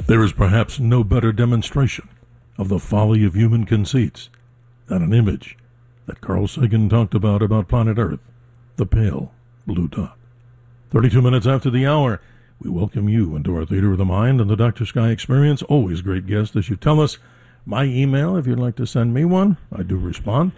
There is perhaps no better demonstration of the folly of human conceits than an image that Carl Sagan talked about planet Earth, the pale blue dot. 32 minutes after the hour, we welcome you into our Theater of the Mind and the Dr. Sky Experience. Always great guest as you tell us. My email, if you'd like to send me one, I do respond,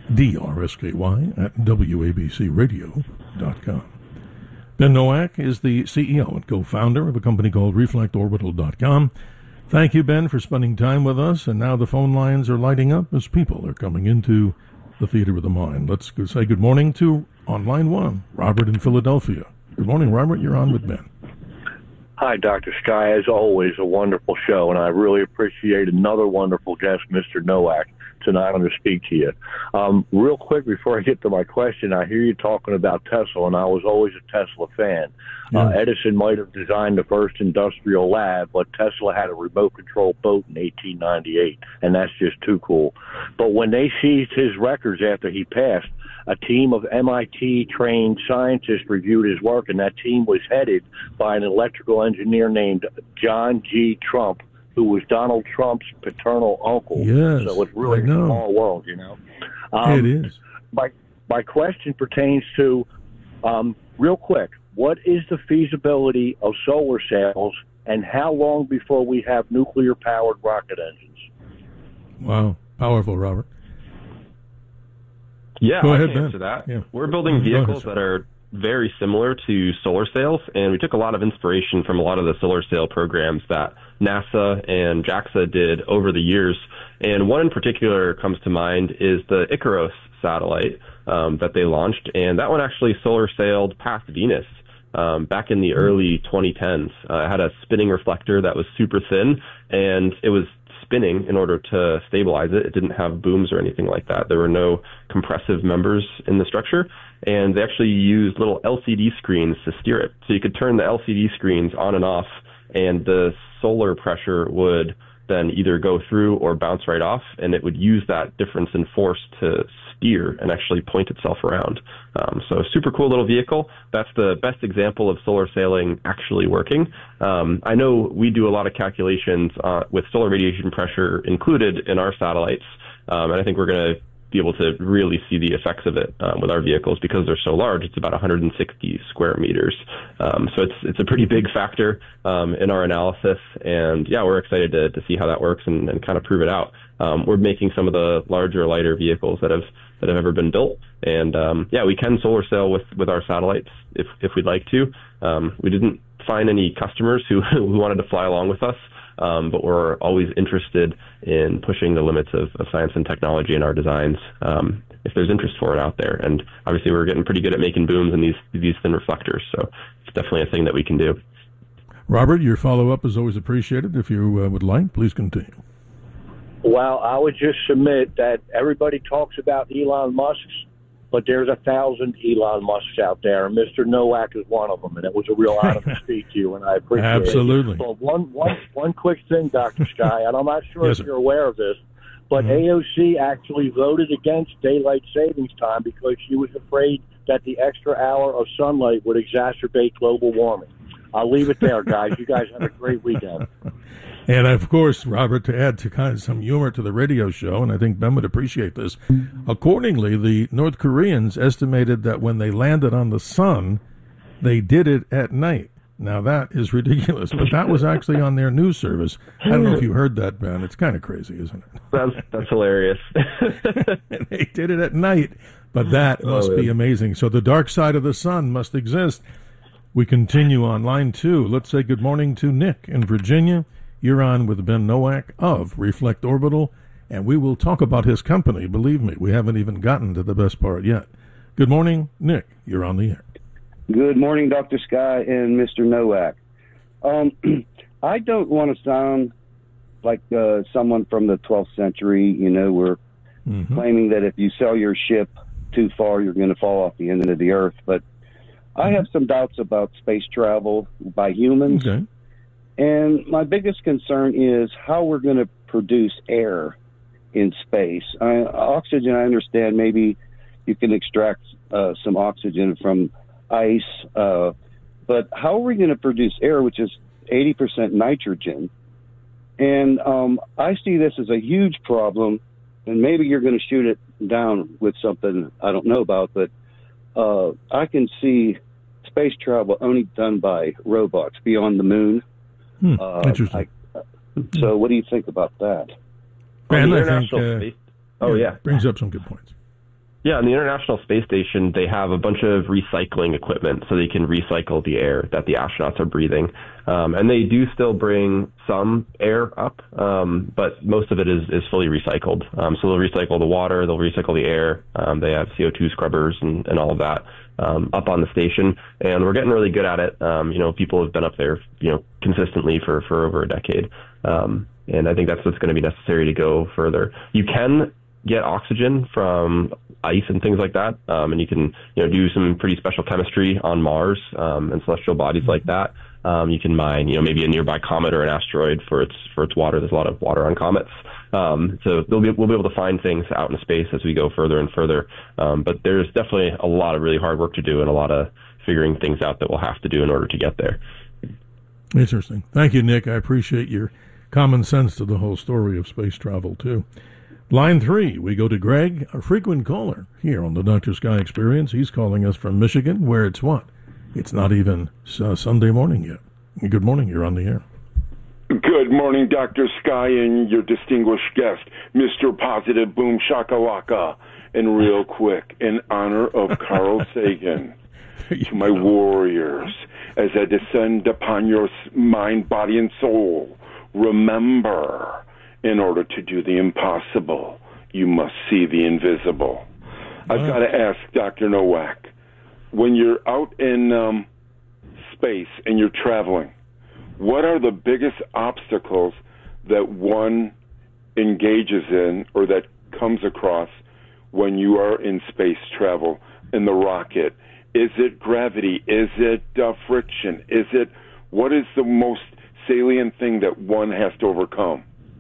drsky@wabcradio.com. Ben Nowak is the CEO and co-founder of a company called ReflectOrbital.com. Thank you, Ben, for spending time with us. And now the phone lines are lighting up as people are coming into the Theater of the Mind. Let's say good morning to, on line one, Robert in Philadelphia. Good morning, Robert. You're on with Ben. Hi, Dr. Sky. As always, a wonderful show, and I really appreciate another wonderful guest, Mr. Nowak, tonight on to speak to you. Real quick, before I get to my question, I hear you talking about Tesla, and I was always a Tesla fan. Edison might have designed the first industrial lab, but Tesla had a remote-control boat in 1898, and that's just too cool. But when they seized his records after he passed, a team of MIT-trained scientists reviewed his work, and that team was headed by an electrical engineer named John G. Trump, who was Donald Trump's paternal uncle. Yes, so it's really a small world, you know. It is. My question pertains to, real quick, what is the feasibility of solar cells, and how long before we have nuclear-powered rocket engines? Wow, powerful, Robert. Yeah, Go I ahead, can answer Ben. that. Yeah. We're building vehicles that are very similar to solar sails, and we took a lot of inspiration from a lot of the solar sail programs that NASA and JAXA did over the years. And one in particular comes to mind is the Icaros satellite that they launched, and that one actually solar sailed past Venus back in the early 2010s. It had a spinning reflector that was super thin, and it was spinning in order to stabilize it. It didn't have booms or anything like that. There were no compressive members in the structure, and they actually used little LCD screens to steer it. So you could turn the LCD screens on and off, and the solar pressure would then either go through or bounce right off, and it would use that difference in force to steer and actually point itself around. So a super cool little vehicle. That's the best example of solar sailing actually working. I know we do a lot of calculations with solar radiation pressure included in our satellites, and I think we're going to be able to really see the effects of it with our vehicles because they're so large. It's about 160 square meters. So it's a pretty big factor in our analysis. And yeah, we're excited to see how that works and kind of prove it out. We're making some of the larger, lighter vehicles that have ever been built. And yeah, we can solar sail with our satellites if we'd like to. We didn't find any customers who wanted to fly along with us. But we're always interested in pushing the limits of science and technology in our designs if there's interest for it out there. And obviously we're getting pretty good at making booms and these thin reflectors, so it's definitely a thing that we can do. Robert, your follow-up is always appreciated. If you would like, please continue. Well, I would just submit that everybody talks about Elon Musk's, but there's 1,000 Elon Musks out there, and Mr. Nowak is one of them, and it was a real honor to speak to you, and I appreciate Absolutely. it. But one quick thing, Dr. Sky, and I'm not sure Yes, if you're aware of this, but AOC actually voted against daylight savings time because she was afraid that the extra hour of sunlight would exacerbate global warming. I'll leave it there, guys. You guys have a great weekend. And, of course, Robert, to add to kind of some humor to the radio show, and I think Ben would appreciate this, accordingly, the North Koreans estimated that when they landed on the sun, they did it at night. Now, that is ridiculous, but that was actually on their news service. I don't know if you heard that, Ben. It's kind of crazy, isn't it? That's hilarious. And they did it at night, but that must be amazing. So the dark side of the sun must exist. We continue on line 2. Let's say good morning to Nick in Virginia. You're on with Ben Nowak of Reflect Orbital, and we will talk about his company. Believe me, we haven't even gotten to the best part yet. Good morning, Nick. You're on the air. Good morning, Dr. Sky and Mr. Nowak. I don't want to sound like someone from the 12th century. You know, we're claiming that if you sell your ship too far, you're going to fall off the end of the earth. But I have some doubts about space travel by humans. Okay. And my biggest concern is how we're going to produce air in space. Oxygen, I understand maybe you can extract some oxygen from ice, but how are we going to produce air, which is 80% nitrogen? And I see this as a huge problem, and maybe you're going to shoot it down with something I don't know about, but I can see space travel only done by robots beyond the moon. Interesting. So what do you think about that? Ben, I think, brings up some good points. Yeah, on the International Space Station, they have a bunch of recycling equipment so they can recycle the air that the astronauts are breathing. And they do still bring some air up, but most of it is fully recycled. So they'll recycle the water, they'll recycle the air. They have CO2 scrubbers and all of that up on the station. And we're getting really good at it. People have been up there, consistently for over a decade. And I think that's what's going to be necessary to go further. You can get oxygen from ice and things like that, and you can do some pretty special chemistry on Mars and celestial bodies like that. You can mine maybe a nearby comet or an asteroid for its water. There's a lot of water on comets, so we'll be able to find things out in space as we go further and further. But there's definitely a lot of really hard work to do and a lot of figuring things out that we'll have to do in order to get there. Interesting. Thank you, Nick. I appreciate your common sense to the whole story of space travel too. Line 3, we go to Greg, a frequent caller here on the Dr. Sky Experience. He's calling us from Michigan, where it's what? It's not even Sunday morning yet. Good morning, you're on the air. Good morning, Dr. Sky and your distinguished guest, Mr. Positive Boom Shakalaka. And real quick, in honor of Carl Sagan, to my warriors, as I descend upon your mind, body, and soul, remember, in order to do the impossible, you must see the invisible. I've got to ask Dr. Nowak, when you're out in space and you're traveling, what are the biggest obstacles that one engages in or that comes across when you are in space travel in the rocket? Is it gravity? Is it friction? What is the most salient thing that one has to overcome?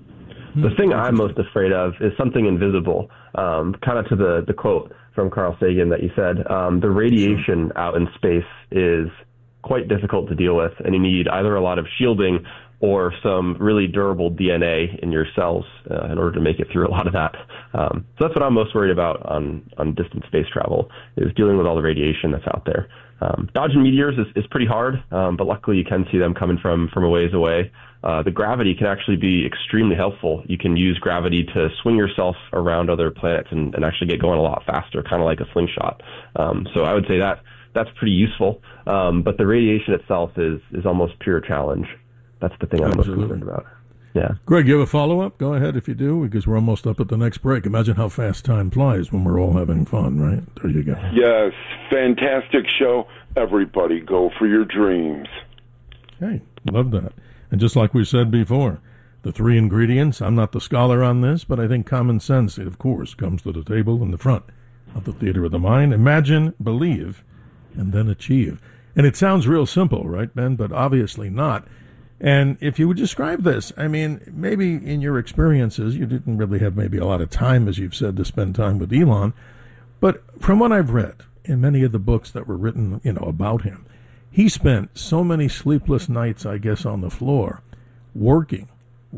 The thing I'm most afraid of is something invisible, kind of to the quote from Carl Sagan that you said. The radiation out in space is quite difficult to deal with, and you need either a lot of shielding or some really durable DNA in your cells in order to make it through a lot of that. So that's what I'm most worried about on distant space travel, is dealing with all the radiation that's out there. Dodging meteors is pretty hard, but luckily you can see them coming from a ways away. The gravity can actually be extremely helpful. You can use gravity to swing yourself around other planets and actually get going a lot faster, kind of like a slingshot. So I would say that's pretty useful. But the radiation itself is almost pure challenge. That's the thing I'm most concerned about. Yeah. Greg, you have a follow-up? Go ahead if you do, because we're almost up at the next break. Imagine how fast time flies when we're all having fun, right? There you go. Yes, fantastic show. Everybody go for your dreams. Hey, love that. And just like we said before, the 3 ingredients, I'm not the scholar on this, but I think common sense, of course, comes to the table in the front of the theater of the mind. Imagine, believe, and then achieve. And it sounds real simple, right, Ben? But obviously not. And if you would describe this, I mean, maybe in your experiences, you didn't really have maybe a lot of time, as you've said, to spend time with Elon. But from what I've read in many of the books that were written, about him, he spent so many sleepless nights, I guess, on the floor, working,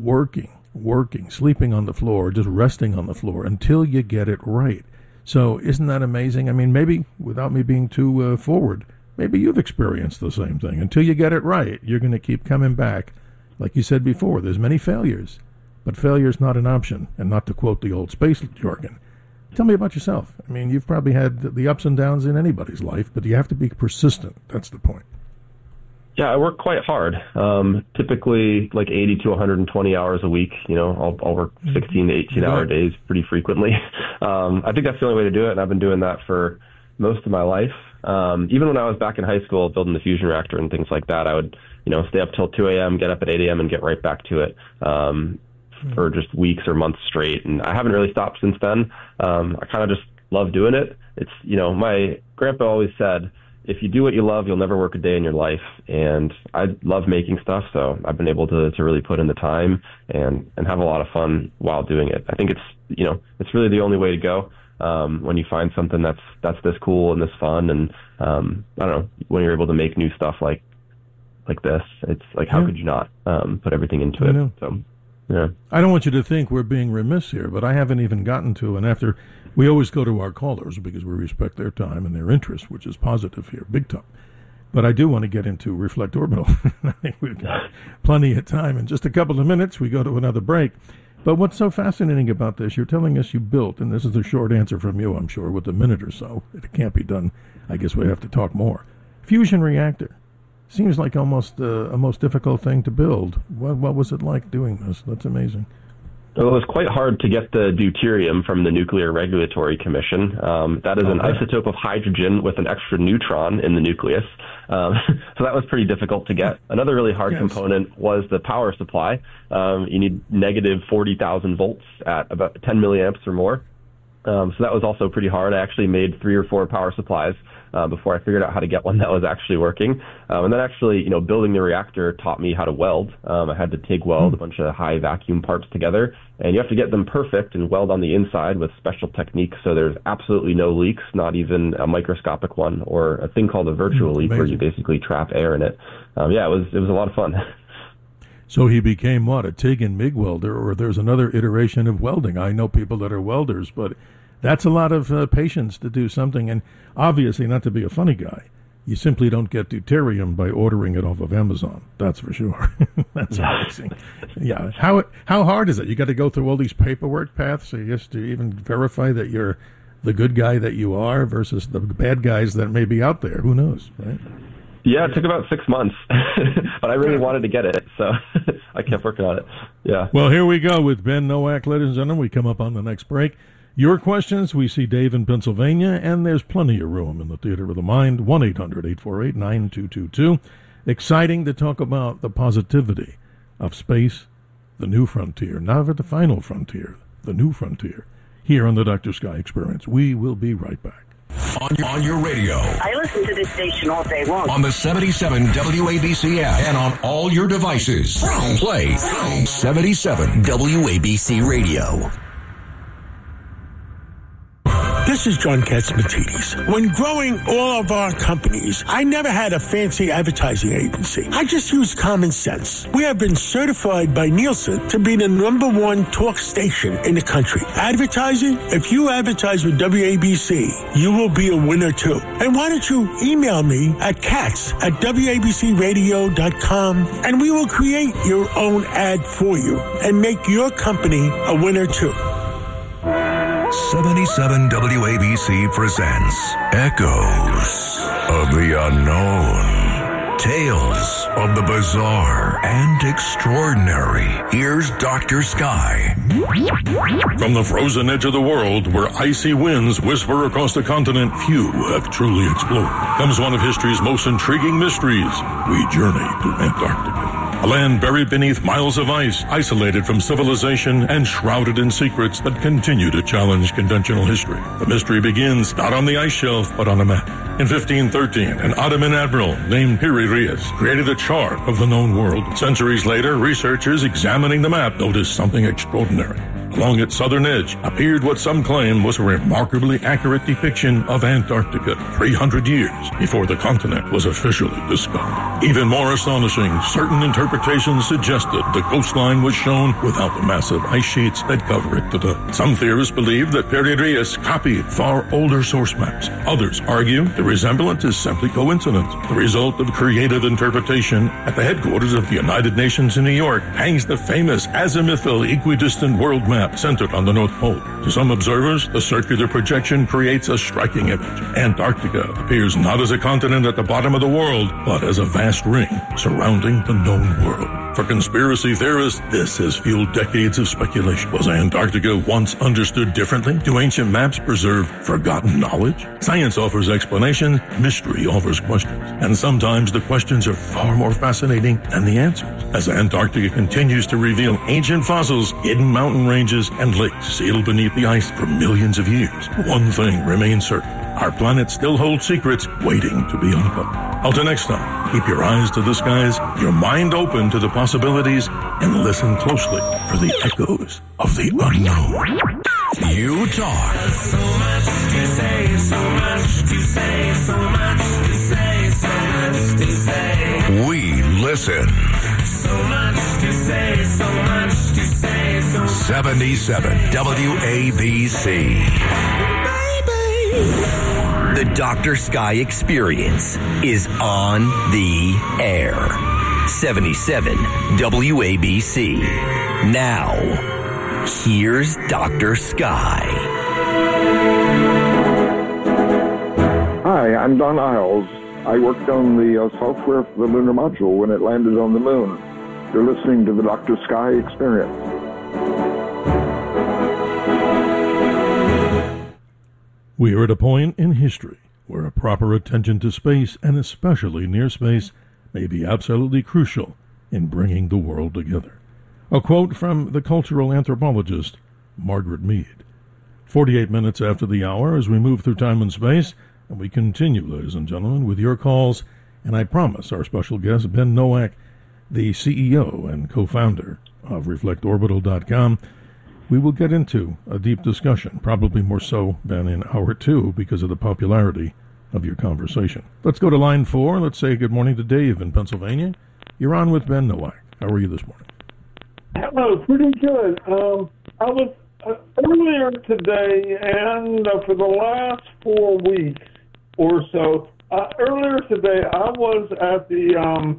sleeping on the floor, just resting on the floor until you get it right. So isn't that amazing? I mean, maybe without me being too forward, maybe you've experienced the same thing. Until you get it right, you're going to keep coming back. Like you said before, there's many failures, but failure's not an option, and not to quote the old space jargon. Tell me about yourself. I mean, you've probably had the ups and downs in anybody's life, but you have to be persistent. That's the point. Yeah, I work quite hard. Typically like 80 to 120 hours a week. I'll work 16 to 18-hour days pretty frequently. I think that's the only way to do it, and I've been doing that for most of my life. Even when I was back in high school building the fusion reactor and things like that, I would, stay up till 2 a.m., get up at 8 a.m., and get right back to it for just weeks or months straight. And I haven't really stopped since then. I kind of just love doing it. It's, my grandpa always said, if you do what you love, you'll never work a day in your life. And I love making stuff, so I've been able to really put in the time and have a lot of fun while doing it. I think it's, it's really the only way to go. When you find something that's this cool and this fun, and I don't know, when you're able to make new stuff like this, it's like, how could you not put everything into it? So Yeah. I don't want you to think we're being remiss here, but I haven't even gotten to, and after, we always go to our callers because we respect their time and their interest, which is positive here, big time. But I do want to get into Reflect Orbital. I think we've got plenty of time. In just a couple of minutes, we go to another break. But what's so fascinating about this, you're telling us you built, and this is a short answer from you, I'm sure, with a minute or so. It can't be done. I guess we have to talk more. Fusion reactor. Seems like almost a most difficult thing to build. What was it like doing this? That's amazing. Well, it was quite hard to get the deuterium from the Nuclear Regulatory Commission. That is an isotope of hydrogen with an extra neutron in the nucleus. So that was pretty difficult to get. Another really hard component was the power supply. You need negative 40,000 volts at about 10 milliamps or more. So that was also pretty hard. I actually made 3 or 4 power supplies before I figured out how to get one that was actually working. And then actually, building the reactor taught me how to weld. I had to TIG weld a bunch of high vacuum parts together, and you have to get them perfect and weld on the inside with special techniques so there's absolutely no leaks, not even a microscopic one, or a thing called a virtual leak where you basically trap air in it. It was a lot of fun. So he became what, a TIG and MIG welder, or there's another iteration of welding. I know people that are welders, but that's a lot of patience to do something. And obviously, not to be a funny guy, you simply don't get deuterium by ordering it off of Amazon. That's for sure. That's amazing. Yeah. How hard is it? You got to go through all these paperwork paths just to even verify that you're the good guy that you are versus the bad guys that may be out there. Who knows, right? Yeah, it took about 6 months, but I really wanted to get it, so I kept working on it. Yeah. Well, here we go with Ben Nowak, ladies and gentlemen. We come up on the next break. Your questions, we see Dave in Pennsylvania, and there's plenty of room in the Theater of the Mind, 1-800-848-9222. Exciting to talk about the positivity of space, the new frontier, not the final frontier, the new frontier, here on the Dr. Sky Experience. We will be right back. On your radio. I listen to this station all day long. On the 77 WABC app and on all your devices. Play 77 WABC Radio. This is John Katzmatidis. When growing all of our companies, I never had a fancy advertising agency. I just used common sense. We have been certified by Nielsen to be the #1 talk station in the country. Advertising? If you advertise with WABC, you will be a winner too. And why don't you email me at katz@wabcradio.com and we will create your own ad for you and make your company a winner too. 77 WABC presents Echoes of the Unknown. Tales of the bizarre and extraordinary. Here's Dr. Sky. From the frozen edge of the world, where icy winds whisper across the continent few have truly explored, comes one of history's most intriguing mysteries. We journey to Antarctica. A land buried beneath miles of ice, isolated from civilization, and shrouded in secrets that continue to challenge conventional history. The mystery begins not on the ice shelf, but on a map. In 1513, an Ottoman admiral named Piri Reis created a chart of the known world. Centuries later, researchers examining the map noticed something extraordinary. Along its southern edge appeared what some claim was a remarkably accurate depiction of Antarctica 300 years before the continent was officially discovered. Even more astonishing, certain interpretations suggested the coastline was shown without the massive ice sheets that cover it today. Some theorists believe that Piri Reis copied far older source maps. Others argue the resemblance is simply coincidence, the result of creative interpretation. At the headquarters of the United Nations in New York hangs the famous azimuthal equidistant world map centered on the North Pole. To some observers, the circular projection creates a striking image. Antarctica appears not as a continent at the bottom of the world, but as a vast ring surrounding the known world. For conspiracy theorists, this has fueled decades of speculation. Was Antarctica once understood differently? Do ancient maps preserve forgotten knowledge? Science offers explanation, mystery offers questions. And sometimes the questions are far more fascinating than the answers. As Antarctica continues to reveal ancient fossils, hidden mountain ranges, and lakes sealed beneath the ice for millions of years, one thing remains certain. Our planet still holds secrets waiting to be uncovered. Until next time, keep your eyes to the skies, your mind open to the possibilities, and listen closely for the echoes of the unknown. You talk. So much to say, so much to say, so much to say, so much to say. We listen. So much to say, so much to say. 77 WABC. The Dr. Sky Experience is on the air. 77 WABC. Now, here's Dr. Sky. Hi, I'm Don Isles. I worked on the software for the lunar module when it landed on the moon. You're listening to the Dr. Sky Experience. We are at a point in history where a proper attention to space, and especially near space, may be absolutely crucial in bringing the world together. A quote from the cultural anthropologist Margaret Mead. 48 minutes after the hour as we move through time and space, and we continue, ladies and gentlemen, with your calls, and I promise our special guest, Ben Nowak, the CEO and co-founder of ReflectOrbital.com, we will get into a deep discussion, probably more so than in hour 2 because of the popularity of your conversation. Let's go to line 4. Let's say good morning to Dave in Pennsylvania. You're on with Ben Nowak. How are you this morning? Hello, pretty good. I was earlier today and for the last 4 weeks or so, earlier today I was at the,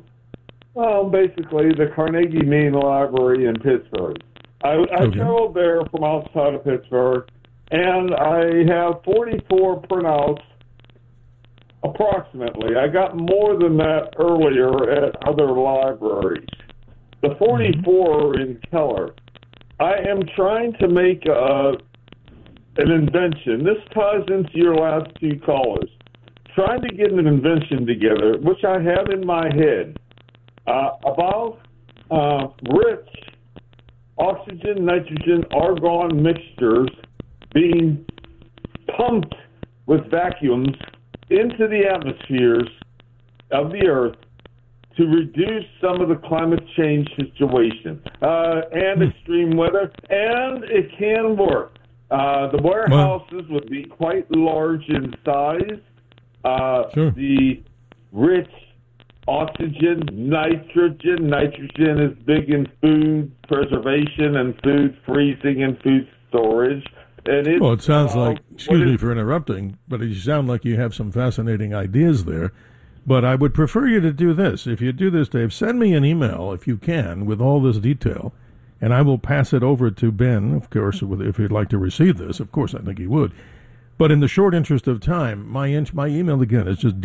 basically the Carnegie Main Library in Pittsburgh. I traveled there from outside of Pittsburgh, and I have 44 printouts, approximately. I got more than that earlier at other libraries. The 44 are in Keller. I am trying to make an invention. This ties into your last 2 callers. Trying to get an invention together, which I have in my head, about rich oxygen, nitrogen, argon mixtures being pumped with vacuums into the atmospheres of the Earth to reduce some of the climate change situation and extreme weather, and it can work. The warehouses would be quite large in size. The rich oxygen, nitrogen is big in food preservation and food freezing and food storage. And it sounds like, excuse me for interrupting, but you sound like you have some fascinating ideas there. But I would prefer you to do this. If you do this, Dave, send me an email, if you can, with all this detail, and I will pass it over to Ben, of course, if he'd like to receive this. Of course, I think he would. But in the short interest of time, my email again is just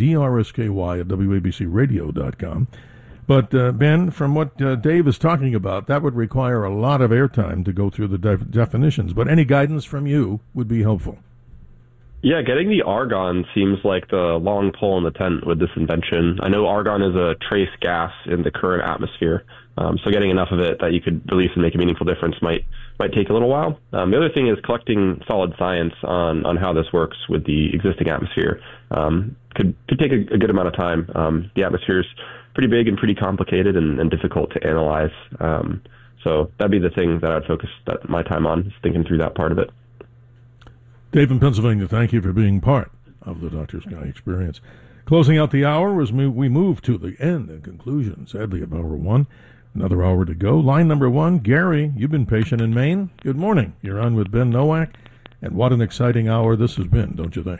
drsky@wabcradio.com. But, Ben, from what Dave is talking about, that would require a lot of airtime to go through the definitions. But any guidance from you would be helpful. Yeah, getting the argon seems like the long pole in the tent with this invention. I know argon is a trace gas in the current atmosphere, so getting enough of it that you could release and make a meaningful difference might take a little while. The other thing is collecting solid science on how this works with the existing atmosphere. Could take a good amount of time. The atmosphere is pretty big and pretty complicated and difficult to analyze. So that'd be the thing that I'd focus my time on, is thinking through that part of it. Dave in Pennsylvania, thank you for being part of the Dr. Sky Experience. Closing out the hour as we move to the end and conclusion, sadly, of hour 1. Another hour to go. Line number 1, Gary, you've been patient in Maine. Good morning. You're on with Ben Nowak. And what an exciting hour this has been, don't you think?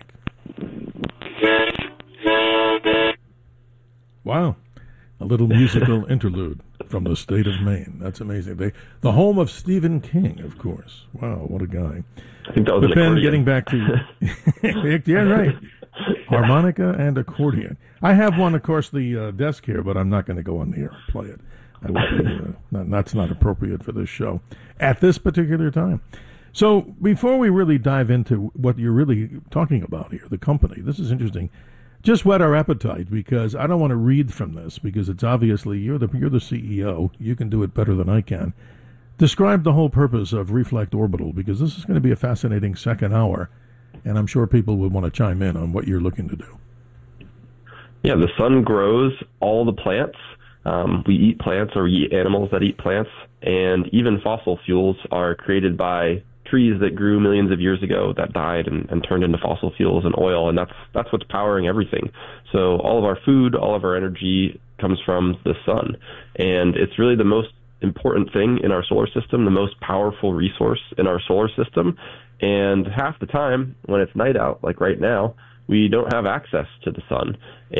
Wow. A little musical interlude from the state of Maine. That's amazing. The home of Stephen King, of course. Wow, what a guy. I think that was an accordion. Getting back to... yeah, right. Harmonica and accordion. I have one, of course, the desk here, but I'm not going to go on the air and play it. I would be, that's not appropriate for this show at this particular time. So before we really dive into what you're really talking about here, the company, this is interesting. Just whet our appetite, because I don't want to read from this, because it's obviously you're the CEO. You can do it better than I can. Describe the whole purpose of Reflect Orbital, because this is going to be a fascinating second hour, and I'm sure people would want to chime in on what you're looking to do. Yeah, the sun grows all the plants. We eat plants, or we eat animals that eat plants, and even fossil fuels are created by trees that grew millions of years ago that died and turned into fossil fuels and oil, and that's what's powering everything. So all of our food, all of our energy comes from the sun, and it's really the most important thing in our solar system, the most powerful resource in our solar system. And half the time when it's night out, like right now, we don't have access to the sun.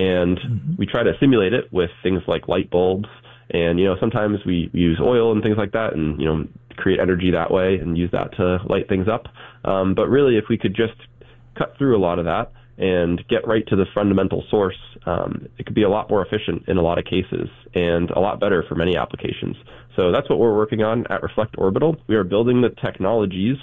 And we try to simulate it with things like light bulbs. And, sometimes we use oil and things like that and, create energy that way and use that to light things up. But really, if we could just cut through a lot of that and get right to the fundamental source, it could be a lot more efficient in a lot of cases and a lot better for many applications. So that's what we're working on at Reflect Orbital. We are building the technologies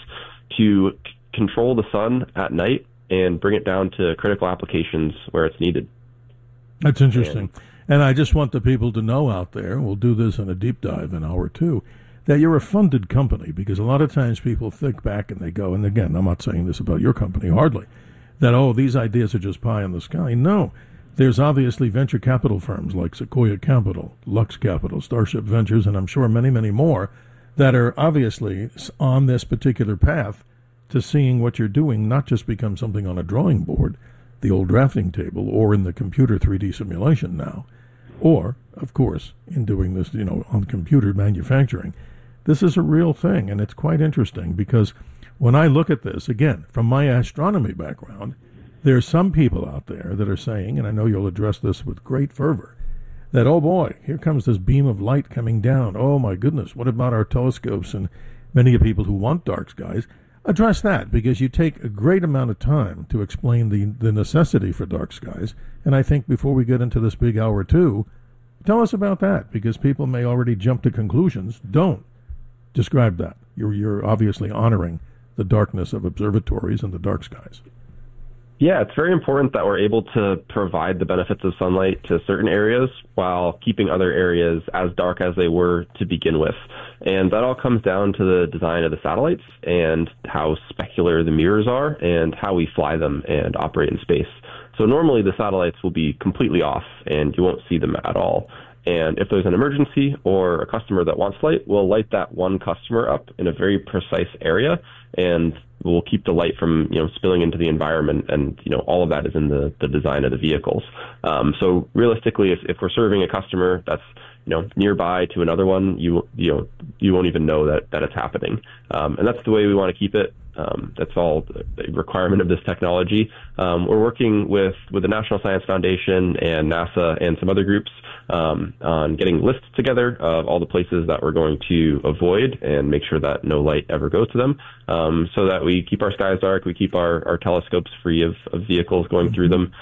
to control the sun at night and bring it down to critical applications where it's needed. That's interesting. And I just want the people to know out there, we'll do this in a deep dive in hour 2, that you're a funded company, because a lot of times people think back and they go, and again, I'm not saying this about your company, hardly, that, these ideas are just pie in the sky. No, there's obviously venture capital firms like Sequoia Capital, Lux Capital, Starship Ventures, and I'm sure many, many more that are obviously on this particular path to seeing what you're doing not just become something on a drawing board, the old drafting table, or in the computer 3D simulation now, or, of course, in doing this, on computer manufacturing. This is a real thing, and it's quite interesting because when I look at this, again, from my astronomy background, there are some people out there that are saying, and I know you'll address this with great fervor, that, oh boy, here comes this beam of light coming down. Oh my goodness, what about our telescopes? And many of people who want dark skies address that, because you take a great amount of time to explain the necessity for dark skies. And I think before we get into this big hour 2, tell us about that, because people may already jump to conclusions. Don't describe that. You're obviously honoring the darkness of observatories and the dark skies. Yeah, it's very important that we're able to provide the benefits of sunlight to certain areas while keeping other areas as dark as they were to begin with. And that all comes down to the design of the satellites and how specular the mirrors are and how we fly them and operate in space. So normally the satellites will be completely off and you won't see them at all. And if there's an emergency or a customer that wants light, we'll light that one customer up in a very precise area, and we'll keep the light from spilling into the environment. And all of that is in the design of the vehicles. So realistically, if we're serving a customer that's nearby to another one, you won't even know that it's happening. And that's the way we want to keep it. That's all the requirement of this technology. We're working with the National Science Foundation and NASA and some other groups on getting lists together of all the places that we're going to avoid and make sure that no light ever goes to them, so that we keep our skies dark, we keep our telescopes free of vehicles going through them,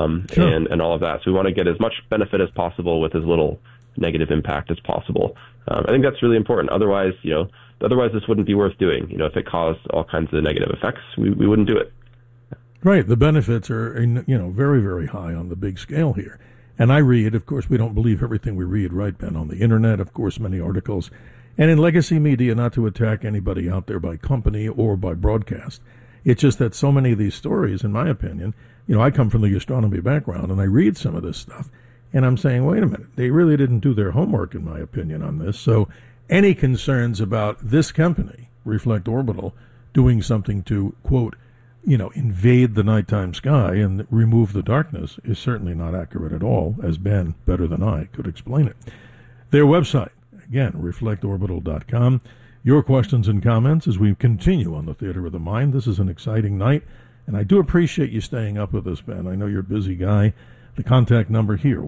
and all of that. So we want to get as much benefit as possible with as little negative impact as possible. I think that's really important. Otherwise, this wouldn't be worth doing. If it caused all kinds of negative effects, we wouldn't do it. Right. The benefits are, very, very high on the big scale here. And I read, of course, we don't believe everything we read, right, Ben? On the internet, of course, many articles. And in legacy media, not to attack anybody out there by company or by broadcast. It's just that so many of these stories, in my opinion, I come from the astronomy background and I read some of this stuff. And I'm saying, wait a minute, they really didn't do their homework, in my opinion, on this. So any concerns about this company, Reflect Orbital, doing something to, quote, invade the nighttime sky and remove the darkness is certainly not accurate at all, as Ben, better than I, could explain it. Their website, again, reflectorbital.com. Your questions and comments as we continue on the Theater of the Mind. This is an exciting night, and I do appreciate you staying up with us, Ben. I know you're a busy guy. The contact number here,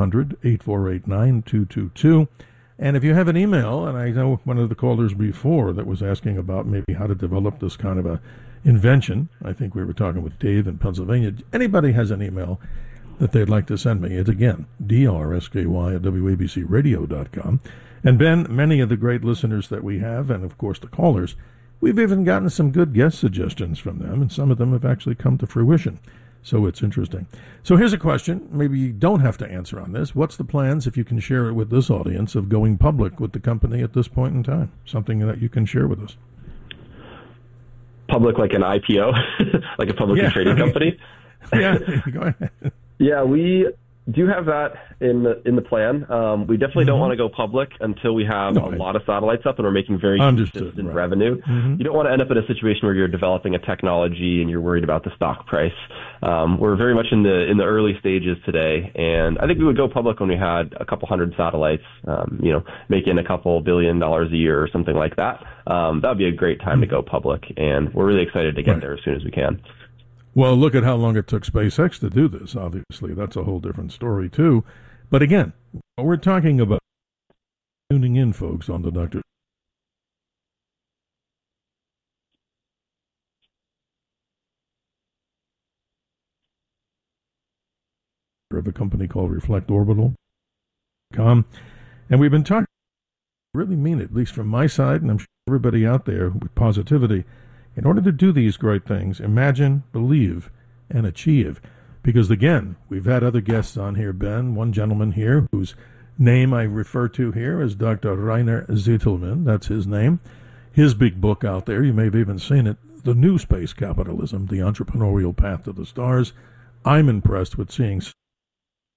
1-800-848-9222. And if you have an email, and I know one of the callers before that was asking about maybe how to develop this kind of a invention. I think we were talking with Dave in Pennsylvania. Anybody has an email that they'd like to send me, it's again, drsky@wabcradio.com. And Ben, many of the great listeners that we have, and of course the callers, we've even gotten some good guest suggestions from them, and some of them have actually come to fruition. So it's interesting. So here's a question. Maybe you don't have to answer on this. What's the plans, if you can share it with this audience, of going public with the company at this point in time? Something that you can share with us. Public like an IPO, like a publicly traded company? Yeah, go ahead. Yeah, we do have that in the plan. We definitely don't want to go public until we have a lot of satellites up and we're making very consistent revenue. You don't want to end up in a situation where you're developing a technology and you're worried about the stock price. We're very much in the early stages today, and I think we would go public when we had a couple hundred satellites, making a couple $1 billion a year or something like that. That would be a great time to go public, and we're really excited to get there as soon as we can. Well, look at how long it took SpaceX to do this, obviously. That's a whole different story, too. But again, we're talking about tuning in, folks, on the Dr. of a company called ReflectOrbital.com. And we've been talking, really mean it, at least from my side, and I'm sure everybody out there with positivity. In order to do these great things, imagine, believe, and achieve. Because, again, we've had other guests on here, Ben, one gentleman here whose name I refer to here is Dr. Rainer Zitelmann. That's his name. His big book out there, you may have even seen it, The New Space Capitalism, The Entrepreneurial Path to the Stars. I'm impressed with seeing